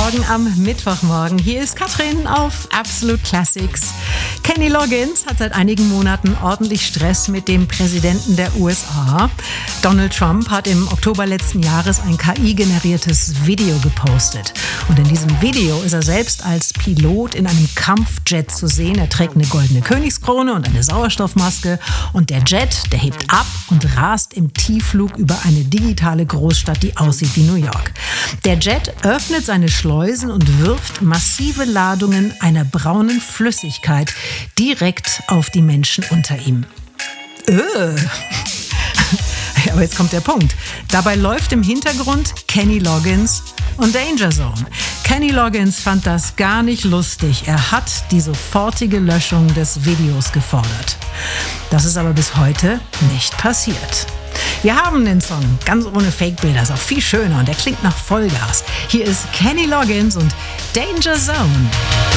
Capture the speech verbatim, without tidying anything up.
Morgen am Mittwochmorgen. Hier ist Katrin auf Absolute Classics. Kenny Loggins hat seit einigen Monaten ordentlich Stress mit dem Präsidenten der U S A. Donald Trump hat im Oktober letzten Jahres ein K I-generiertes Video gepostet. Und in diesem Video ist er selbst als Pilot in einem Kampfjet zu sehen. Er trägt eine goldene Königskrone und eine Sauerstoffmaske. Und der Jet, der hebt ab und rast im Tiefflug über eine digitale Großstadt, die aussieht wie New York. Der Jet öffnet seine Schleusen und wirft massive Ladungen einer braunen Flüssigkeit direkt auf die Menschen unter ihm. Öh. Aber jetzt kommt der Punkt. Dabei läuft im Hintergrund Kenny Loggins und Danger Zone. Kenny Loggins fand das gar nicht lustig. Er hat die sofortige Löschung des Videos gefordert. Das ist aber bis heute nicht passiert. Wir haben den Song ganz ohne Fake-Bilder, ist auch viel schöner und er klingt nach Vollgas. Hier ist Kenny Loggins und Danger Zone.